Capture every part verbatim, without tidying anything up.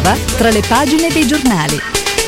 trova tra le pagine dei giornali.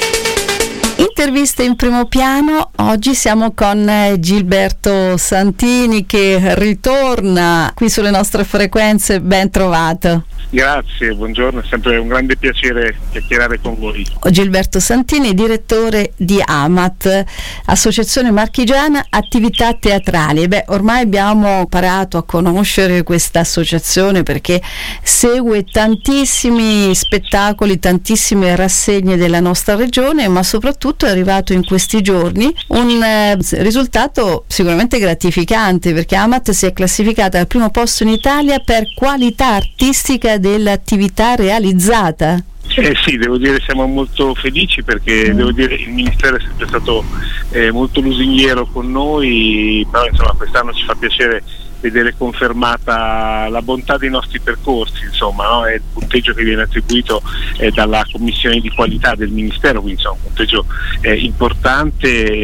Interviste in primo piano, oggi siamo con Gilberto Santini che ritorna qui sulle nostre frequenze, ben trovato. Grazie, buongiorno, è sempre un grande piacere chiacchierare con voi. Gilberto Santini, direttore di AMAT, Associazione Marchigiana Attività Teatrali. Beh, ormai abbiamo imparato a conoscere questa associazione perché segue tantissimi spettacoli, tantissime rassegne della nostra regione, ma soprattutto è arrivato in questi giorni un eh, risultato sicuramente gratificante, perché AMAT si è classificata al primo posto in Italia per qualità artistica dell'attività realizzata. Eh sì, devo dire siamo molto felici perché mm. devo dire il Ministero è sempre stato eh, molto lusinghiero con noi, però insomma quest'anno ci fa piacere vedere confermata la bontà dei nostri percorsi, insomma, no? È il punteggio che viene attribuito eh, dalla commissione di qualità del Ministero, quindi insomma un punteggio eh, importante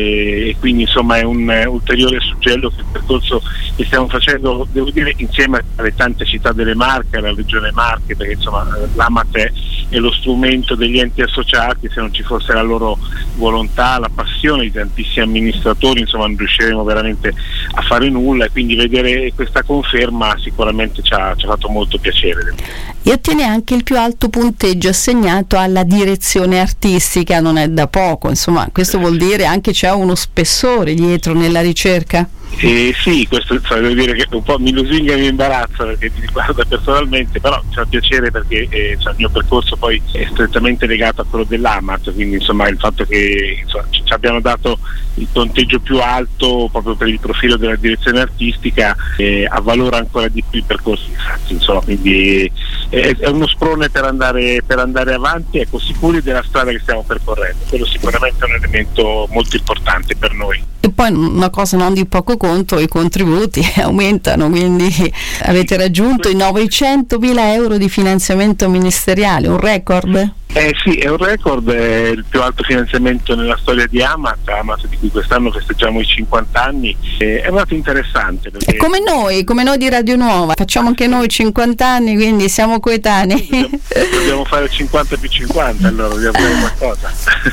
e quindi insomma è un eh, ulteriore suggello che il percorso che stiamo facendo, devo dire, insieme alle tante città delle Marche, alla Regione Marche, perché insomma l'AMAT è, è lo strumento degli enti associati, se non ci fosse la loro volontà, la passione di tantissimi amministratori, insomma non riusciremo veramente a fare nulla, e quindi vedere questa conferma sicuramente ci ha, ci ha fatto molto piacere. E ottiene anche il più alto punteggio assegnato alla direzione artistica, non è da poco, insomma questo vuol dire anche c'è uno spessore dietro nella ricerca. Eh sì, questo cioè, devo dire che un po' mi lusinga e mi imbarazza perché mi riguarda personalmente, però ci fa piacere perché eh, cioè, il mio percorso poi è strettamente legato a quello dell'AMAT, quindi insomma il fatto che insomma, ci abbiano dato il punteggio più alto proprio per il profilo della direzione artistica eh, avvalora ancora di più i percorsi fatti, insomma, quindi eh, è uno sprone per andare, per andare avanti, ecco, sicuri della strada che stiamo percorrendo, quello sicuramente è un elemento molto importante per noi. E poi una cosa non di poco conto, i contributi aumentano, quindi avete raggiunto i novecentomila euro di finanziamento ministeriale, un record? Eh sì, è un record, è il più alto finanziamento nella storia di AMAT, AMAT di cui quest'anno festeggiamo i cinquanta anni, eh, è un dato interessante. Perché come noi, come noi di Radio Nuova, facciamo anche noi cinquanta anni, quindi siamo coetanei. Dobbiamo, dobbiamo fare cinquanta più cinquanta, allora dobbiamo fare qualcosa.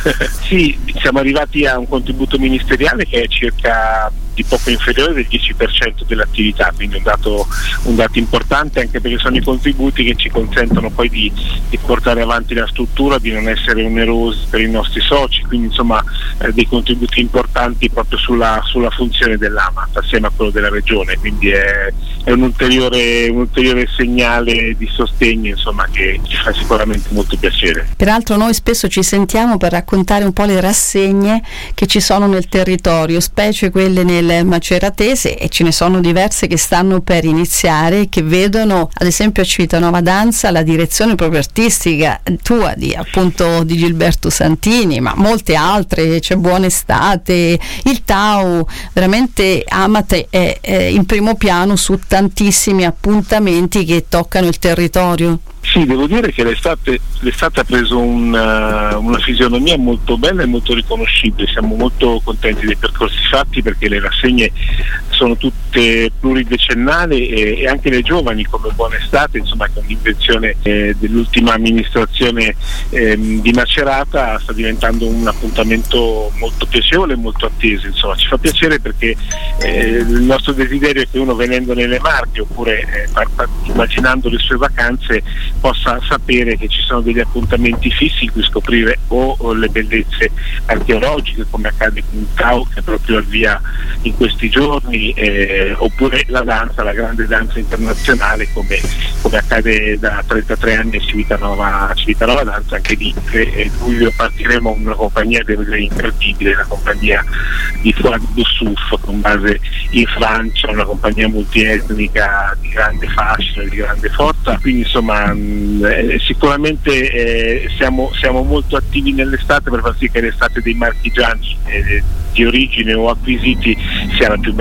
Sì, siamo arrivati a un contributo ministeriale che è circa di poco inferiore del dieci per cento dell'attività, quindi un dato, un dato importante, anche perché sono i contributi che ci consentono poi di, di portare avanti la struttura, di non essere onerosi per i nostri soci, quindi insomma eh, dei contributi importanti proprio sulla, sulla funzione dell'AMAT assieme a quello della regione, quindi è, è un ulteriore, un ulteriore segnale di sostegno, insomma, che ci fa sicuramente molto piacere. Peraltro noi spesso ci sentiamo per raccontare un po' le rassegne che ci sono nel territorio, specie quelle nel maceratese, e ce ne sono diverse che stanno per iniziare, che vedono ad esempio a Civitanova Danza la direzione proprio artistica tua, di appunto di Gilberto Santini, ma molte altre, c'è Buona Estate, il Tau, veramente AMAT è, è in primo piano su tantissimi appuntamenti che toccano il territorio. Sì, devo dire che l'estate, l'estate ha preso una, una fisionomia molto bella e molto riconoscibile, siamo molto contenti dei percorsi fatti perché le rassegne sono tutte pluridecennali e, e anche le giovani come Buona Estate, insomma, che è un'invenzione eh, dell'ultima amministrazione eh, di Macerata, sta diventando un appuntamento molto piacevole e molto atteso, insomma ci fa piacere perché eh, il nostro desiderio è che uno venendo nelle Marche oppure eh, par- par- immaginando le sue vacanze possa sapere che ci sono degli appuntamenti fissi in cui scoprire o, o le bellezze archeologiche come accade con il Tau che è proprio al via in questi giorni, eh, oppure la danza, la grande danza internazionale come, come accade da trentatré anni a Civitanova, Civitanova Danza, anche lì eh, luglio partiremo con una compagnia devo dire incredibile, la compagnia di Foire du Souffle con base in Francia, una compagnia multietnica di grande fascino, di grande forza, quindi insomma Eh, sicuramente eh, siamo, siamo molto attivi nell'estate per far sì che l'estate dei marchigiani eh, di origine o acquisiti sia la più bella